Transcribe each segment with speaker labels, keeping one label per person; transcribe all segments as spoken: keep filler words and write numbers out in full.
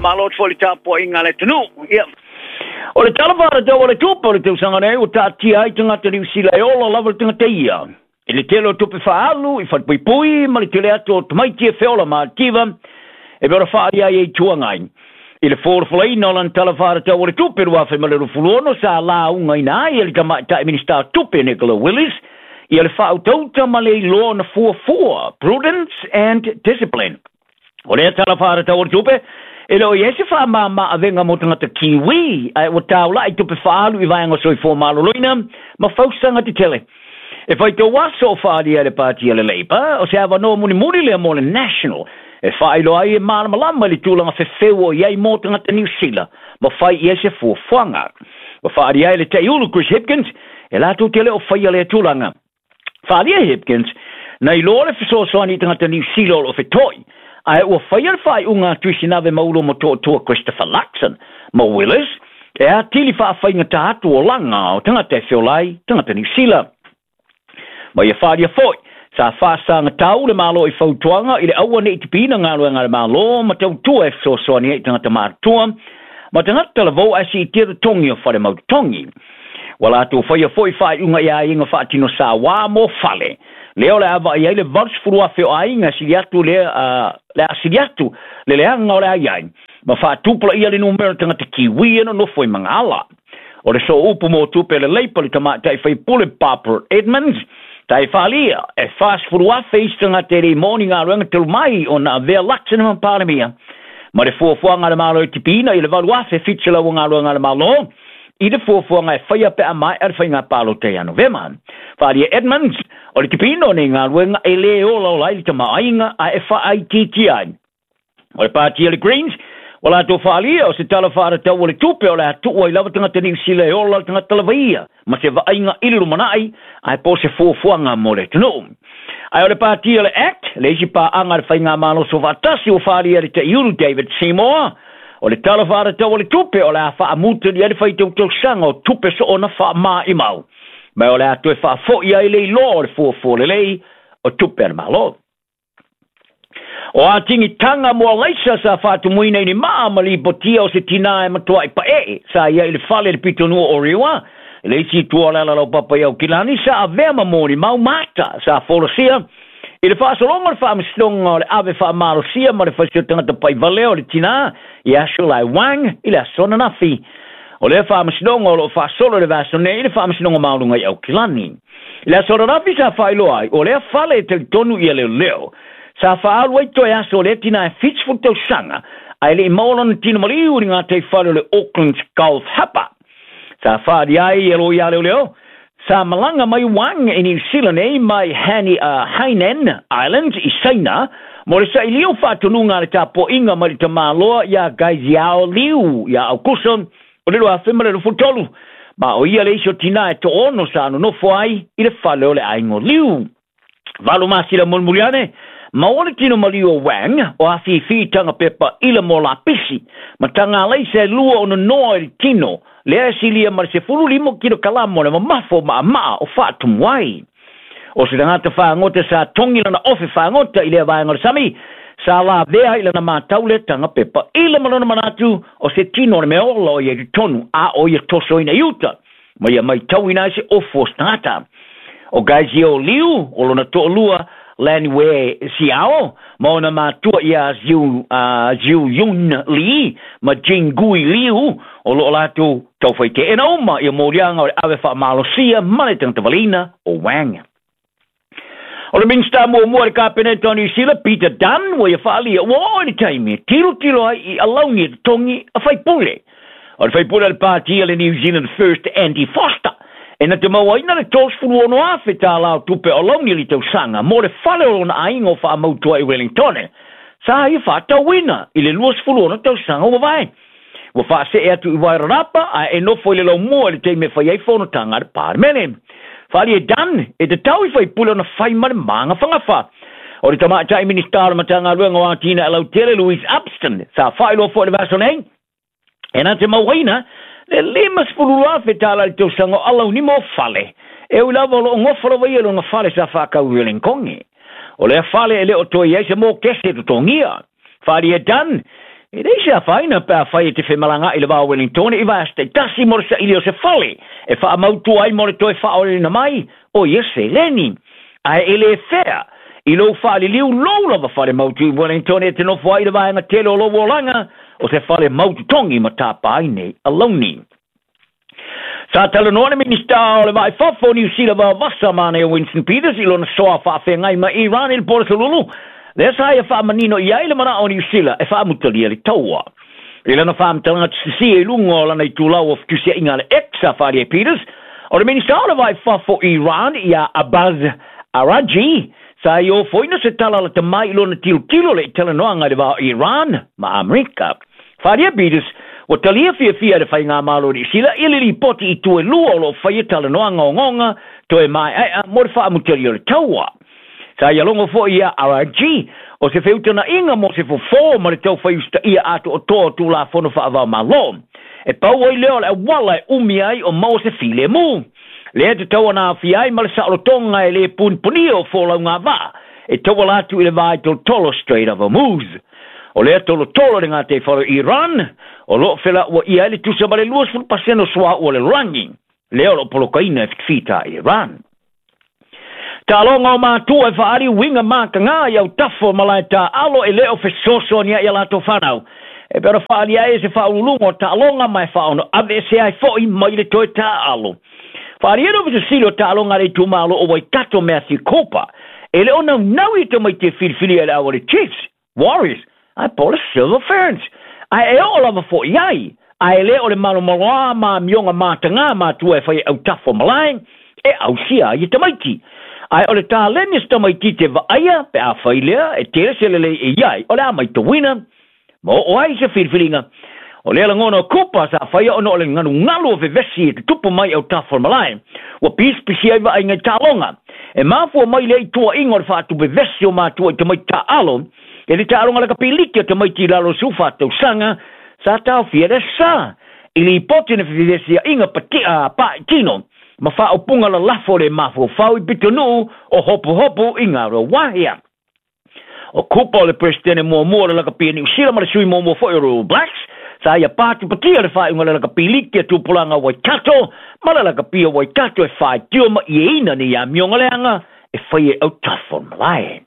Speaker 1: malo fo le tapo inga le tunu ia o le talafara tau o le tupa o le tausanga nei o tatia ai tangata New Zealand e ola lava le tangata ia e le telo tupe whaalu i whatpuipui ma le tele ato tamaiti e whiola ma tiva e vera whaari ai e tuangai i le fōrafulai no lan talafara tau o le tupe rua whi ma le rufuluono sa la unga ina ai e le tamata e minister tupe Nicola Willis i le whautauta ma le loa na fua fua prudence and discipline o le talafara tau o le tupe e lo yese fa ma ma avenga mo tangata kiwi ai o tau lai tupe whaalu i vaenga soi fō maloloina ma fausanga te tele e fai te waso whaari e le pāti e le leipa o se awa no muni muni le mo le national e whai lo ai e mana malama li tūlanga whewheu o iei mo tangata New Zealand ma whai yese fō whanga o whaari ai le te iulu Chris Hipkins e la tū tele o whai le tūlanga whaari e Hipkins na i lo le whesosoani tangata New Zealand o whetoi ai o whaiar whai unga tuisinave maulo mo tō tō Christopher Luxon ma Willis e a tili wha whainga tātu o langa o tangata e whiolai tangata New Zealand ma ia wharia foi sa whasanga tau le malo i whautuanga i le aua ne itipina ngā rua ngā le malo ma tau tua e whsosoani e tangata mātua ma tangata la vau asi i tira tongi o whare mautu tongi wala tu whaia foi whai unga ia inga whaatino sa wā mo whale leo le ava ia le vars furua feo ainga siliatu le uh, le siliatu le leanga o le ai ma fa tupla ia le numero tanga te kiwi no no foi mangala o le so upu mo tupe le leipa le tama tai fai pule Papa Edmonds tai falia e fast furua face tanga te re morning a runga til mai on ve Luxon ma paramia ma le fuafuanga le malo tipina i le valua fe fitchela wanga runga le malo i le fuafuanga e whaia pe a mai ar whainga palo te anu vema falia Edmonds o le tipino ne ngā ruenga e le ola o lai tama ainga a e wha ai titi ai. O le pāti le Greens, o la tō whaalia o se talawhara tau o le tupe o le atu o i lawa tangata New Zealand e ola tangata talawaia, ma se wa ainga iliru manai, a e po se fuafuanga mo le tunu. Ai o le pāti le Act, le isi pā anga le whainga malo so vatasi o whaalia le te iuru David Seymour, o le talawhara tau o le tupe o le a wha amuta ni ade whai tau tau sanga o tupe so o na wha maa i mau. Mai o le atu e wha fo ia i lei lo le fua fua le lei o tupe ar malo. O a tingi tanga mua leisa sa whātu muina ni maa ma li botia o se tina e matua i pa e sa ia i le whale le pito nua o riwa le isi tua lala lau papa iau kilani sa a vea mamoni mau mata sa folosia i le whaasolonga le whaamistonga o le ave whaamalosia ma le whaisio tangata pai valeo le tina i aso lai wang i le asona nafi o le whaamashinonga o lo whaasolo le vasone i le whaamashinonga maurunga i au kilani. I le asona rafi sa whailo ai, o le whale te tonu i leo leo, sa whaalu ai toi aso le tina e fitsfut tau sanga, ai le i maulana tina mariu ni ngā te whale le Auckland Golf Hapa. Sa whaari ai e lo i leo leo, sa malanga mai wang i New Zealand e mai Hani, uh, Hainan Islands i Saina, mo le sa i leo whaatununga le tapo inga mari ta maloa ia gaiziao liu, ia au kuson, o le loa whemare le futolu, ma o ia le iso tina e to ono sa anu no fuai i le whale o le aingo liu. Valo masi la mulmuriane, ma o le tino malio wang, o a fi fi tanga pepa ila mo la pisi, ma tanga lei se lua o no noa i tino, le asi lia mar se fulu limo kilo kalamo le mamafo ma maa o whatu mwai. O se tangata whaangote sa tongi lana ofe whaangota i le vaenga sami, sa la vea ila na mātau le tanga pepa ila malona manatu o se tino le meola o ia tonu a o ia toso ina iuta ma ia mai tau ina se ofo stata o gaisi o liu o lona to lua lani we siao ma ona mātua ia ziu uh, ziu yun li ma jingui liu o lo latu tau whaite e na uma ia morianga o le awe wha malosia male tanga valina o wang. O le minsta mo mo le kapene Tony Sila Peter Dunn wo ia fali o ni time tiro tiro ai alauni tongi a fai pule o fai pule le party le New Zealand First Andy Foster e na te mau ina le tos fulu ono afe ta la tupe alauni li tau sanga mo le fale o na aingo fa mautua i Wellington sa i fa ta wina i le luas fulu ono tau sanga o vai wo fa se e tu i wairarapa a e no foi le lau mo le te me fai ai fono tanga le parmene Fali e dan, e te tau i whai pula na whai mare maanga whangawha. O re tamata i ministar matanga ruenga o atina e lau tele Louise Upston, sa whai lo fo le vaso nei. E na te mauaina, le lemas pulua fe tala le tau sango alau ni mo fale. E u lava lo ngofara vai alo nga fale sa whakau rueling kongi. O le fale e le o toi eise mo kese to tongia. Fali e dan, E dei se faina pa fai te femalanga i le va Wellington i va ste tasi mo sa ilio se fale e fa mautu ai mo to e fa o na mai o yese leni ai ele fea i lo fa li liu lo lo va fare mautu Wellington e te no foi le va na telo lo volanga o se fale mautu tongi mata pa nei aloni sa tala no me ni sta le vai fa fo New Zealand va vasa mane Winston Peters i lo na so fa fe ngai ma Iran il Portolulu. Lesa ia wha manino ia ile mana o New Zealand e wha mutalia li taua. Ila na wha mtalanga tisi e lungo lana i tūlau of tusia inga le exa wharia Peters. O le minister ala vai wha fo Iran ia Abaz Araji. Sa i o foina se tala la tamai ilo na tilo tilo le tala noanga le wha Iran ma Amerika. Wharia Peters o talia fia fia le whai ngā malo New Zealand ili li poti i tue lua o lo whai tala noanga o ngonga to e mai ai a mori wha mutalia li taua. Sa ia longo fo ia R G o se feutana inga mo se fo fo ma le tau faiusta ia ato o toa tu la fono fa ava malo. E pau oi leo le wala e umi ai o mau se file mu. Le te tau ana fi ai ma le sa o tonga e le pun puni o fo lau ngā va. E tau ala tu i le vai tol tolo straight of a moose. O le tolo tolo ringa te wharo Iran o lo fela ua ia le tusa ma le luas fun paseno swa o le rangi. Leo lo polokaina e fita Iran. Ta longa o mātua e whaari winga māka ngā iau tafo malai ta alo e leo fe soso ni a lato whanau. E pero whaari ai se whaulungo ta longa mai whaono ave se ai foi mai le toi ta alo. Whaari ero vise silo ta longa re tu malo o wai kato Matthew Cooper. E leo nau nau i to mai te whirwhiri e le awa le Chiefs, Warriors, ai pola Silver Ferns. Ai e o lava fo iai. Ai leo le malo maloa ma mionga māta ngā mātua e whai au tafo malai e au sia i te maiti. Ai ole ta lenis ta mai tite va aia pe a failea e tere se lele e iai ole a mai to wina mo o ai se firfilinga ole la ngono kupa sa faia ono ole nganu ngalo ve vesi te tupu mai au ta formalai wa pis pisi ai va ai ngai talonga e mafu mai le tua ingor fa tu be vesi o ma tu te mai ta alo e le ta alonga la kapiliki te mai ti lalo sufa te sanga sa ta fiere sa ili potene vesi inga patia pa tino ma fa o punga la lafo le mafo fa i bitonu o hopo hopo inga ro wahia o kupo le presidente mo mo la kapia ni sila ma sui mo mo fo ro blacks sa ia patu patia le fa inga la kapili ke tu pulanga Waikato ma la kapia Waikato e fa tio ma ina ni ya mionga leanga e fa e au tafon malai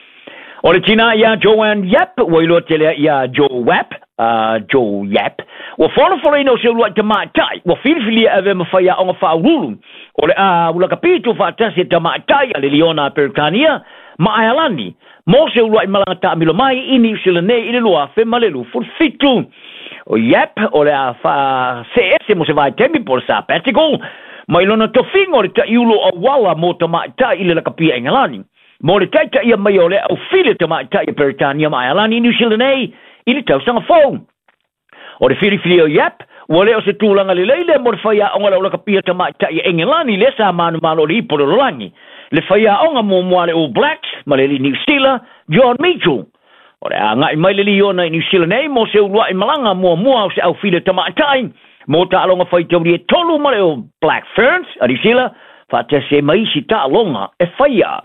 Speaker 1: o le tina ia Joanne Yap wa ilo tele ia Joe Wap uh Joe Yap wa fono fono no se lo te matai wa filfili ave ma fa ya on fa ulu o le a ula capito fa tasi te matai le Leona Percania ma Ireland mo se lo malanga ta milo mai ini sile nei ile lo fe malelu for fitu o Yap o le a fa se ese mo se vai tempi por sa patico ma ilo no to fingo le ta iulo o wala mo te matai ile la capia England mo le taita ia mai o le au file te matai Percania ma Ireland ini sile nei ili tau sanga phone o le fili fili o Yap o le o se tūlanga le leile mo le whaia onga la kapia ta mai tai Engelani le sa manu malo li polo langi le whaia onga mo mua le All Blacks ma le li New Zealand John Mitchell o le a ngai mai le li ona i New Zealand nei mo se ulua i malanga mua mua o se au file ta mai tai mo ta alonga whai tau rie tolu ma le All Black Ferns a New Zealand whate se mai si ta alonga e whaia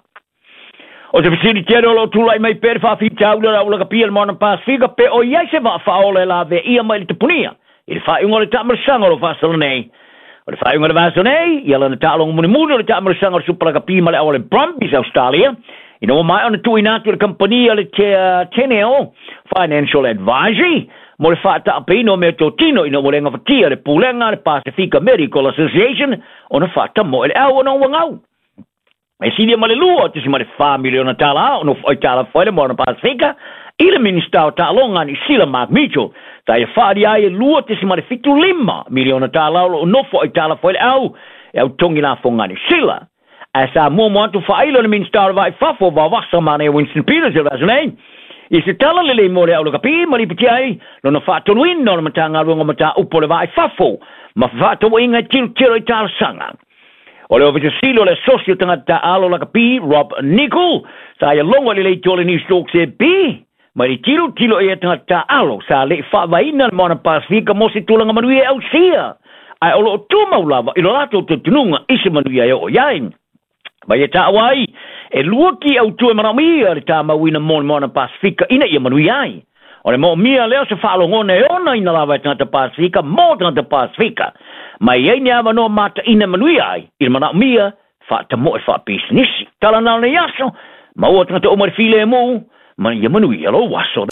Speaker 1: o se fisiri tēro lo tūlai mai pēr whawhitau la ula ka pia le mona Pasifika pe o iai se wa whaole la ve ia mai le te punia. I le whaingo le tamarisanga lo whasala nei. O le whaingo le whasala nei, ia lana tālonga muni muni o le tamarisanga o supala ka pia ma le awale Brumbies Australia. I no mai ona tui nātu le kompania le te uh, Teneo Financial Advisory. Mo le whata apino me to tino ino mo le ngawhatia le pūlenga le Pasifika Medical Association o na whata mo ele au no wangau. E sidi ma le lua te si ma le wha miliona tala o no fai tala fai le mona Pasifika i le minister o talonga ni sila Mark Mitchell ta e whaari ai e lua te si ma le fitu lima miliona tala o no fai tala fai le au e au tongi la fonga ni sila a sa mua mua tu wha ilo ni minister o vai whafo wa wasa mane Winston Peters e rasu nei i se tala le le mo le au laka pi ma li piti ai no na whaatonu in no na mata ngā runga mata upo le vai whafo ma whaatonu inga tiru tiru i tala sanga o le ofisa silo le socio tangata alo laka pi Rob Nicol sa ia longa le leiti o le News Talk se pi ma li tilo tilo e tangata alo sa le whawaina le mona Pasifika mo se tulanga manui e au sia ai o lo tu maulava ilo lato te tununga isi manui e o iain ma ia taawai e luaki au tu e manamia le ta mawina mona mona Pasifika ina ia manui ai O le mo mia leo se whaalongone e ona ina lawa e tangata Pasifika, mō tangata Pasifika. Mai ei ni awa no mata ina manui ai, ina mana mia, wha ta mo e wha business. Tala nao ne yaso, ma ua tangata omar file e mo, ma ia manui alo waso.